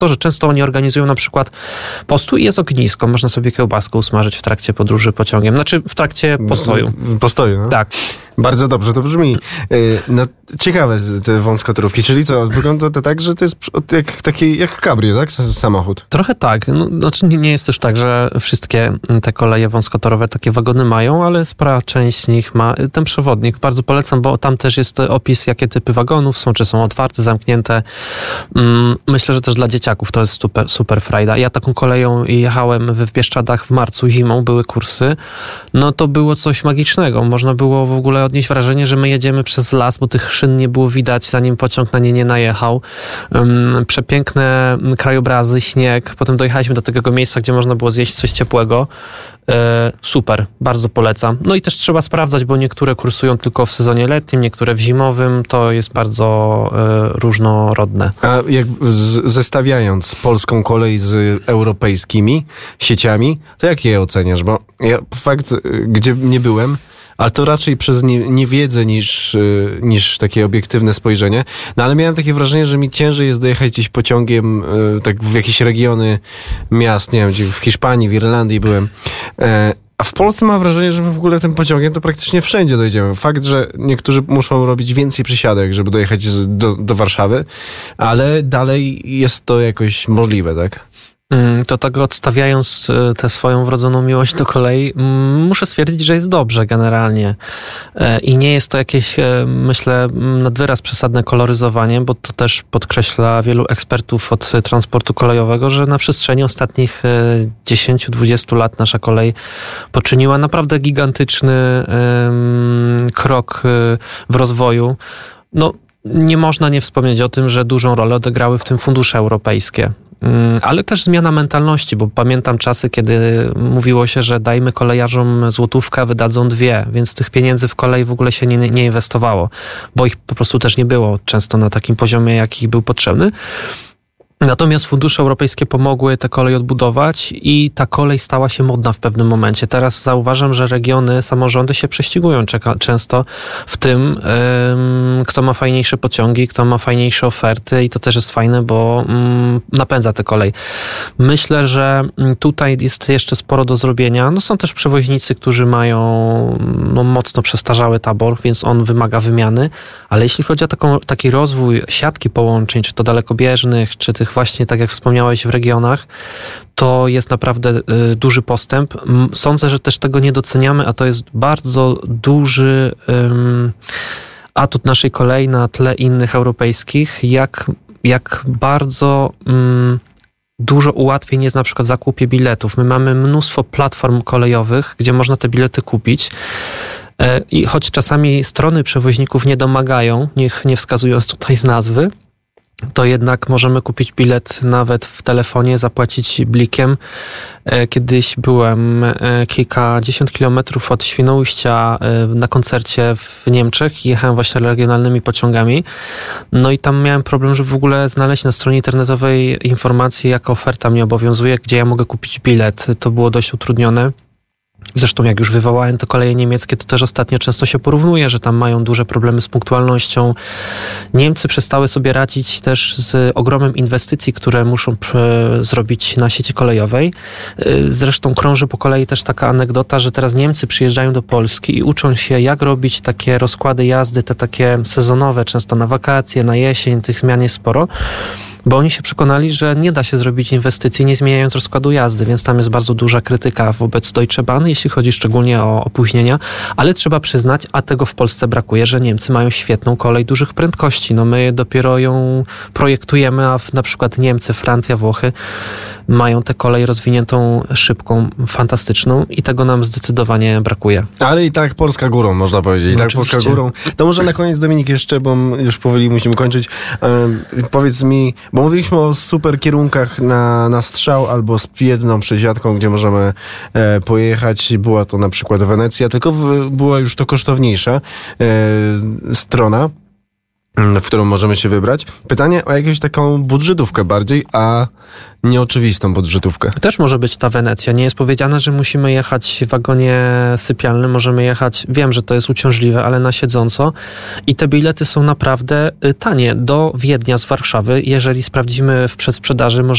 że często oni organizują na przykład postój i jest ognisko. Można sobie kiełbaskę usmażyć w trakcie podróży pociągiem. Znaczy w trakcie postoju. Postoju, no? Tak. Bardzo dobrze to brzmi. No, ciekawe te wąskotorówki. Czyli co, wygląda to tak, że to jest jak cabrio, tak? Samochód. Trochę tak. No, znaczy nie jest też tak, że wszystkie te koleje wąskotorowe takie wagony mają, ale spora część z nich ma. Ten przewodnik bardzo polecam, bo tam też jest opis, jakie typy wagonów są, czy są otwarte, zamknięte. Myślę, że też dla dzieciaków to jest super frajda. Ja taką koleją jechałem w Bieszczadach w marcu, zimą, były kursy. No to było coś magicznego. Można było w ogóle odnieść wrażenie, że my jedziemy przez las, bo tych szyn nie było widać, zanim pociąg na nie najechał. Przepiękne krajobrazy, śnieg. Potem dojechaliśmy do takiego miejsca, gdzie można było zjeść coś ciepłego. Super, bardzo polecam. No i też trzeba sprawdzać, bo niektóre kursują tylko w sezonie letnim, niektóre w zimowym. To jest bardzo różnorodne. A jak zestawiając polską kolej z europejskimi sieciami, to jak je oceniasz? Bo ja fakt, gdzie nie byłem, ale to raczej przez niewiedzę niż takie obiektywne spojrzenie. No ale miałem takie wrażenie, że mi ciężej jest dojechać gdzieś pociągiem tak w jakieś regiony miast, nie wiem, gdzie w Hiszpanii, w Irlandii byłem. A w Polsce mam wrażenie, że my w ogóle tym pociągiem to praktycznie wszędzie dojdziemy. Fakt, że niektórzy muszą robić więcej przysiadek, żeby dojechać do Warszawy, ale dalej jest to jakoś możliwe, tak? To tak odstawiając tę swoją wrodzoną miłość do kolei, muszę stwierdzić, że jest dobrze generalnie. I nie jest to jakieś, myślę, nad wyraz przesadne koloryzowanie, bo to też podkreśla wielu ekspertów od transportu kolejowego, że na przestrzeni ostatnich 10-20 lat nasza kolej poczyniła naprawdę gigantyczny krok w rozwoju. No, nie można nie wspomnieć o tym, że dużą rolę odegrały w tym fundusze europejskie. Ale też zmiana mentalności, bo pamiętam czasy, kiedy mówiło się, że dajmy kolejarzom złotówkę, wydadzą 2, więc tych pieniędzy w kolej w ogóle się nie inwestowało, bo ich po prostu też nie było często na takim poziomie, jaki był potrzebny. Natomiast fundusze europejskie pomogły tę kolej odbudować i ta kolej stała się modna w pewnym momencie. Teraz zauważam, że regiony, samorządy się prześcigują często w tym, kto ma fajniejsze pociągi, kto ma fajniejsze oferty i to też jest fajne, bo napędza tę kolej. Myślę, że tutaj jest jeszcze sporo do zrobienia. No są też przewoźnicy, którzy mają mocno przestarzały tabor, więc on wymaga wymiany, ale jeśli chodzi o taki rozwój siatki połączeń, czy to dalekobieżnych, czy tych właśnie, tak jak wspomniałeś, w regionach, to jest naprawdę duży postęp. Sądzę, że też tego nie doceniamy, a to jest bardzo duży atut naszej kolei na tle innych europejskich, jak bardzo dużo ułatwień jest na przykład w zakupie biletów. My mamy mnóstwo platform kolejowych, gdzie można te bilety kupić. I choć czasami strony przewoźników nie domagają, nie wskazując tutaj z nazwy, to jednak możemy kupić bilet nawet w telefonie, zapłacić blikiem. Kiedyś byłem kilkadziesiąt kilometrów od Świnoujścia na koncercie w Niemczech i jechałem właśnie regionalnymi pociągami. No i tam miałem problem, żeby w ogóle znaleźć na stronie internetowej informację, jaka oferta mnie obowiązuje, gdzie ja mogę kupić bilet. To było dość utrudnione. Zresztą jak już wywołałem te koleje niemieckie, to też ostatnio często się porównuje, że tam mają duże problemy z punktualnością. Niemcy przestały sobie radzić też z ogromem inwestycji, które muszą zrobić na sieci kolejowej. Zresztą krąży po kolei też taka anegdota, że teraz Niemcy przyjeżdżają do Polski i uczą się, jak robić takie rozkłady jazdy, te takie sezonowe, często na wakacje, na jesień, tych zmian jest sporo. Bo oni się przekonali, że nie da się zrobić inwestycji nie zmieniając rozkładu jazdy, więc tam jest bardzo duża krytyka wobec Deutsche Bahn, jeśli chodzi szczególnie o opóźnienia, ale trzeba przyznać, a tego w Polsce brakuje, że Niemcy mają świetną kolej dużych prędkości. No my dopiero ją projektujemy, a na przykład Niemcy, Francja, Włochy mają tę kolej rozwiniętą, szybką, fantastyczną i tego nam zdecydowanie brakuje. Ale i tak Polska górą, można powiedzieć. No, tak Polska górą. To może na koniec, Dominik, jeszcze, bo już powoli musimy kończyć. Powiedz mi, bo mówiliśmy o super kierunkach na strzał albo z jedną przesiadką, gdzie możemy pojechać. Była to na przykład Wenecja, tylko była już to kosztowniejsza strona. w którą możemy się wybrać. Pytanie o jakąś taką budżetówkę bardziej, a nieoczywistą budżetówkę. Też może być ta Wenecja. Nie jest powiedziane, że musimy jechać w wagonie sypialnym. Możemy jechać, wiem, że to jest uciążliwe, ale na siedząco. I te bilety są naprawdę tanie. Do Wiednia z Warszawy, jeżeli sprawdzimy w przedsprzedaży,